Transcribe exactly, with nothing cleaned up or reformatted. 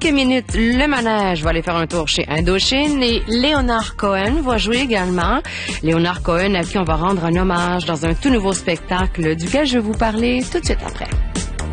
quelques minutes, le manège va aller faire un tour chez Indochine et Léonard Cohen va jouer également. Léonard Cohen à qui on va rendre un hommage dans un tout nouveau spectacle duquel je vais vous parler tout de suite après.